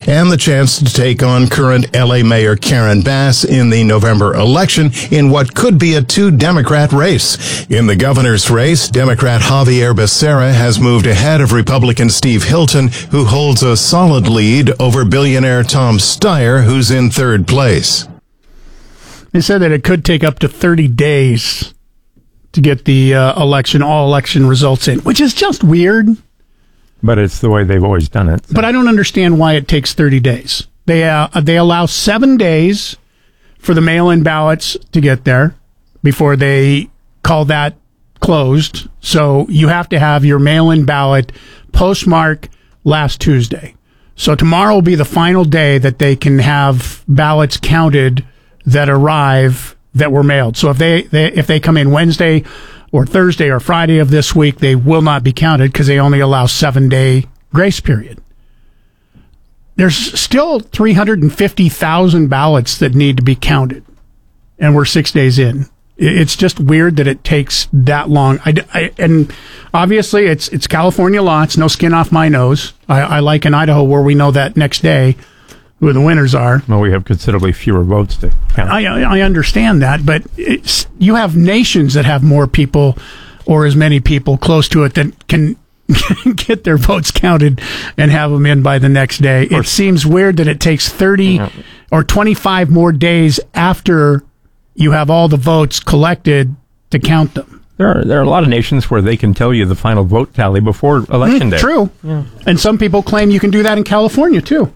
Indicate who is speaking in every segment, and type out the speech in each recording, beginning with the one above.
Speaker 1: and the chance to take on current LA Mayor Karen Bass in the November election in what could be a two-Democrat race. In the governor's race, Democrat Javier Becerra has moved ahead of Republican Steve Hilton, who holds a solid lead over billionaire Tom Steyer, who's in third place.
Speaker 2: They said that it could take up to 30 days to get the all election results in, which is just weird.
Speaker 3: But it's the way they've always done it. So.
Speaker 2: But I don't understand why it takes 30 days. They allow 7 days for the mail-in ballots to get there before they call that closed. So you have to have your mail-in ballot postmark last Tuesday. So tomorrow will be the final day that they can have ballots counted that arrive that were mailed. So if they come in Wednesday or Thursday or Friday of this week, they will not be counted because they only allow 7-day grace period. There's still 350,000 ballots that need to be counted, and we're 6 days in. It's just weird that it takes that long. And obviously, it's California law. It's no skin off my nose. I like in Idaho where we know that next day who the winners are.
Speaker 3: Well, we have considerably fewer votes to count.
Speaker 2: I understand that, but you have nations that have more people or as many people close to it that can get their votes counted and have them in by the next day. It seems weird that it takes 30 or 25 more days after you have all the votes collected to count them.
Speaker 3: There are a lot of nations where they can tell you the final vote tally before election day.
Speaker 2: True. Yeah. And some people claim you can do that in California, too.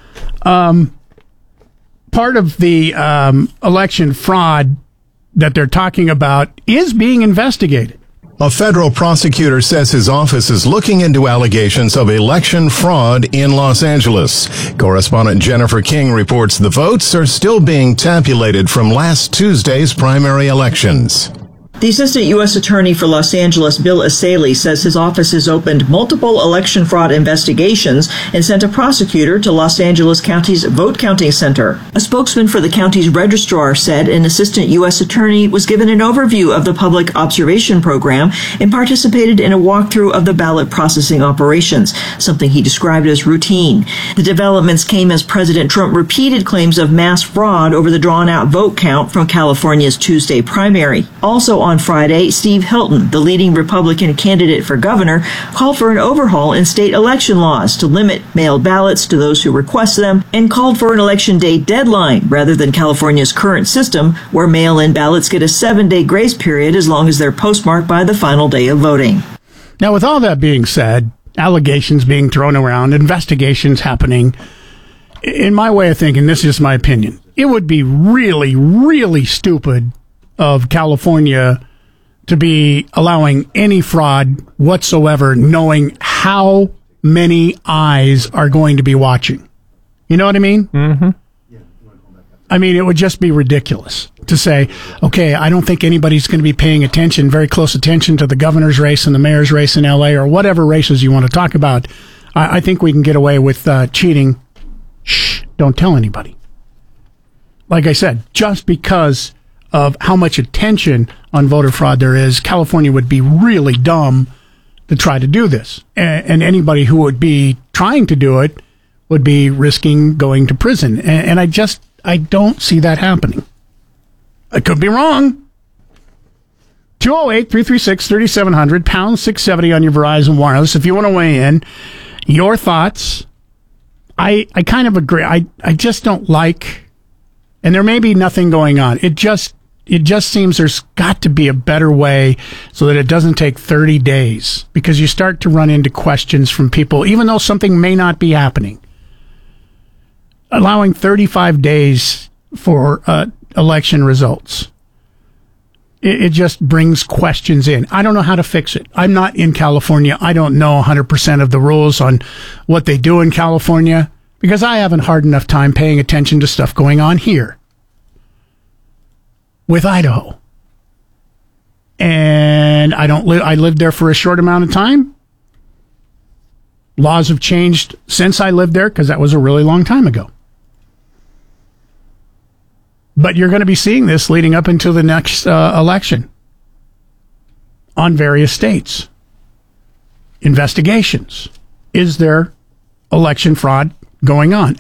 Speaker 2: Part of the election fraud that they're talking about is being investigated.
Speaker 1: A federal prosecutor says his office is looking into allegations of election fraud in Los Angeles. Correspondent Jennifer King reports the votes are still being tabulated from last Tuesday's primary elections.
Speaker 4: The Assistant U.S. Attorney for Los Angeles, Bill Asaley, says his office has opened multiple election fraud investigations and sent a prosecutor to Los Angeles County's vote counting center. A spokesman for the county's registrar said an Assistant U.S. Attorney was given an overview of the public observation program and participated in a walkthrough of the ballot processing operations, something he described as routine. The developments came as President Trump repeated claims of mass fraud over the drawn-out vote count from California's Tuesday primary. Also on Friday, Steve Hilton, the leading Republican candidate for governor, called for an overhaul in state election laws to limit mailed ballots to those who request them and called for an election day deadline rather than California's current system where mail-in ballots get a 7-day grace period as long as they're postmarked by the final day of voting.
Speaker 2: Now, with all that being said, allegations being thrown around, investigations happening, in my way of thinking, this is just my opinion, it would be really, really stupid of California to be allowing any fraud whatsoever, knowing how many eyes are going to be watching. You know what I mean?
Speaker 3: Mm-hmm.
Speaker 2: I mean, it would just be ridiculous to say, okay, I don't think anybody's going to be paying attention, very close attention to the governor's race and the mayor's race in LA or whatever races you want to talk about. I think we can get away with cheating. Shh, don't tell anybody. Like I said, just because of how much attention on voter fraud there is, California would be really dumb to try to do this. And anybody who would be trying to do it would be risking going to prison. And I don't see that happening. I could be wrong. 208-336-3700, pound 670 on your Verizon Wireless. If you want to weigh in, your thoughts. I kind of agree. I just don't like, and there may be nothing going on. It just seems there's got to be a better way so that it doesn't take 30 days, because you start to run into questions from people, even though something may not be happening. Allowing 35 days for election results, it just brings questions in. I don't know how to fix it. I'm not in California. I don't know 100% of the rules on what they do in California, because I haven't hard enough time paying attention to stuff going on here with Idaho. And I lived there for a short amount of time. Laws have changed since I lived there, because that was a really long time ago. But you're going to be seeing this leading up into the next election on various states. Investigations. Is there election fraud going on?